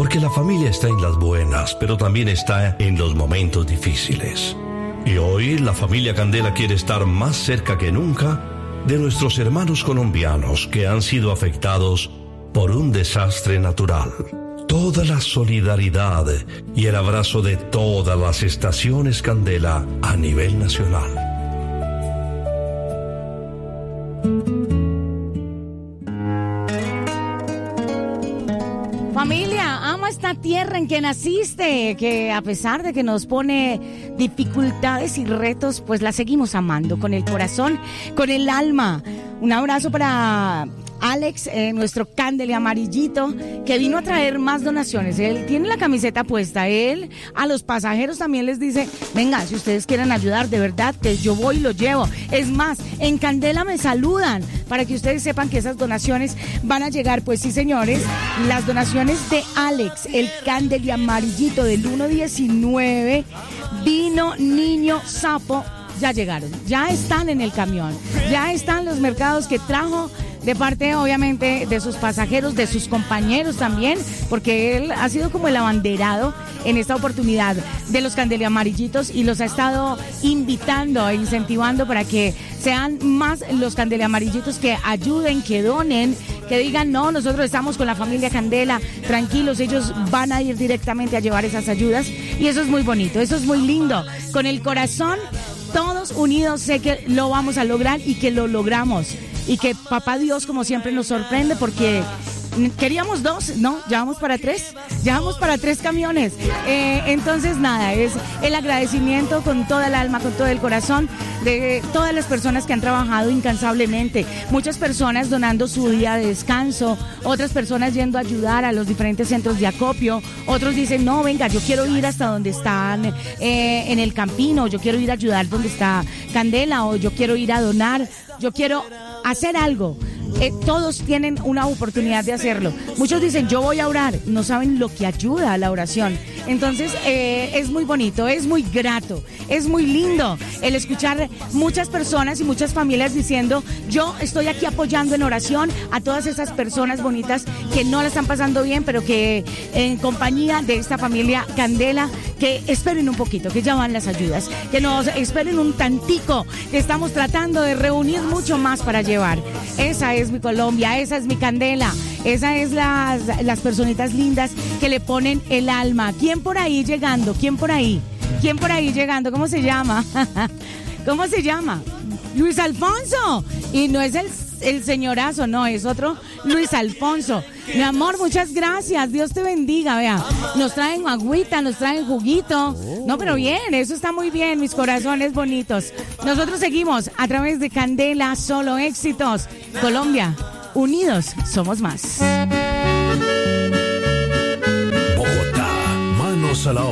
Porque la familia está en las buenas, pero también está en los momentos difíciles. Y hoy la familia Candela quiere estar más cerca que nunca de nuestros hermanos colombianos que han sido afectados por un desastre natural. Toda la solidaridad y el abrazo de todas las estaciones Candela a nivel nacional. Familia, ama esta tierra en que naciste, que a pesar de que nos pone dificultades y retos, pues la seguimos amando con el corazón, con el alma. Un abrazo para Alex, nuestro Candele amarillito, que vino a traer más donaciones. Él tiene la camiseta puesta. Él a los pasajeros también les dice, venga, si ustedes quieren ayudar, de verdad, que yo voy y lo llevo. Es más, en Candela me saludan para que ustedes sepan que esas donaciones van a llegar. Pues sí, señores, las donaciones de Alex, el Candele amarillito del 119, vino, niño, sapo, ya llegaron, ya están en el camión, ya están los mercados que trajo de parte, obviamente, de sus pasajeros, de sus compañeros también, porque él ha sido como el abanderado en esta oportunidad de los Candele amarillitos y los ha estado invitando e incentivando para que sean más los Candele amarillitos que ayuden, que donen, que digan, no, nosotros estamos con la familia Candela, tranquilos, ellos van a ir directamente a llevar esas ayudas, y eso es muy bonito, eso es muy lindo. Con el corazón, todos unidos, sé que lo vamos a lograr y que lo logramos. Y que papá Dios, como siempre, nos sorprende, porque queríamos 2, no, ya vamos para 3 camiones. Entonces nada, es el agradecimiento con toda el alma, con todo el corazón de todas las personas que han trabajado incansablemente, muchas personas donando su día de descanso, otras personas yendo a ayudar a los diferentes centros de acopio, otros dicen, no, venga, yo quiero ir hasta donde están en el Campino, yo quiero ir a ayudar donde está Candela, o yo quiero ir a donar, yo quiero hacer algo. Todos tienen una oportunidad de hacerlo. Muchos dicen, yo voy a orar, no saben lo que ayuda a la oración. Entonces es muy bonito, es muy grato, es muy lindo el escuchar muchas personas y muchas familias diciendo, yo estoy aquí apoyando en oración a todas esas personas bonitas que no la están pasando bien, pero que en compañía de esta familia Candela, que esperen un poquito, que ya van las ayudas, que nos esperen un tantico, que estamos tratando de reunir mucho más para llevar. Esa es mi Colombia, esa es mi Candela, esa es las personitas lindas que le ponen el alma. ¿Quién por ahí llegando? ¿Quién por ahí llegando? ¿Cómo se llama? ¿Cómo se llama? Luis Alfonso. Y no es el señorazo, no, es otro Luis Alfonso. Mi amor, muchas gracias, Dios te bendiga, vea, nos traen agüita, nos traen juguito, no, pero bien, eso está muy bien, mis corazones bonitos. Nosotros seguimos a través de Candela, solo éxitos. Colombia, unidos somos más. Bogotá, manos a la obra.